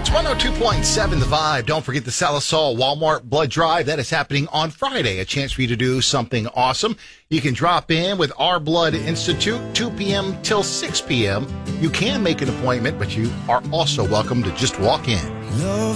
It's 102.7 The Vibe. Don't forget the Salisol Walmart Blood Drive. That is happening on Friday. A chance for you to do something awesome. You can drop in with Our Blood Institute, 2 p.m. till 6 p.m. You can make an appointment, but you are also welcome to just walk in.